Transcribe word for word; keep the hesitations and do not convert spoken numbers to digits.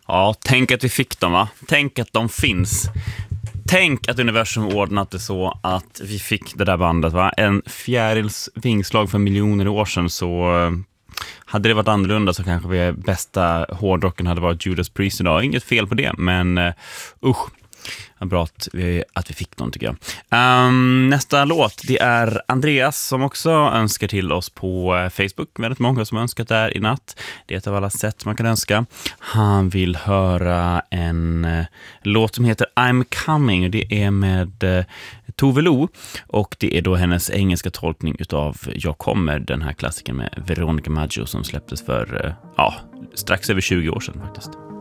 Ja, tänk att vi fick dem, va? Tänk att de finns. Tänk att universum ordnat det så att vi fick det där bandet, va? En fjärils vingslag för miljoner år sedan, så hade det varit annorlunda så kanske vi bästa hårdrocken hade varit Judas Priest idag. Inget fel på det, men uh, usch. Bra att vi, att vi fick dem, tycker jag. Um, nästa låt, det är Andreas som också önskar till oss på Facebook. Väldigt många som önskat där i natt. Det är ett av alla sätt man kan önska. Han vill höra en uh, låt som heter I'm Coming. Det är med uh, Tove Lo. Och det är då hennes engelska tolkning utav Jag kommer, den här klassiken med Veronica Maggio som släpptes för uh, ja, strax över tjugo år sedan faktiskt.